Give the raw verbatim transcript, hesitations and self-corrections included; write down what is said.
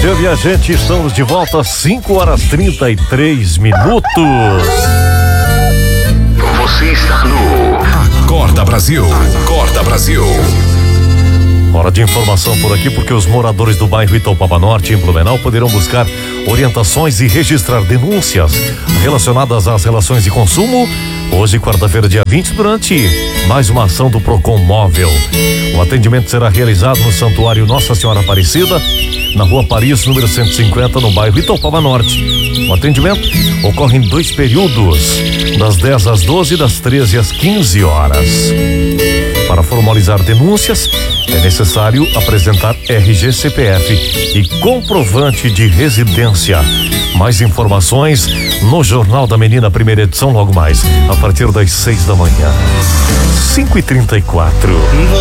Seu viajante, estamos de volta às cinco horas trinta e três minutos. Você está no Acorda Brasil. Acorda Brasil. Hora de informação por aqui, porque os moradores do bairro Itaupaba Norte, em Blumenau, poderão buscar orientações e registrar denúncias relacionadas às relações de consumo. Hoje, quarta-feira, dia vinte, durante mais uma ação do Procon Móvel. O atendimento será realizado no Santuário Nossa Senhora Aparecida, na Rua Paris, número cento e cinquenta, no bairro Itaupaba Norte. O atendimento ocorre em dois períodos, das dez às doze e das treze às quinze horas. Para formalizar denúncias, é necessário apresentar R G C P F e comprovante de residência. Mais informações no Jornal da Menina, primeira edição, logo mais, a partir das seis da manhã. cinco e trinta e quatro.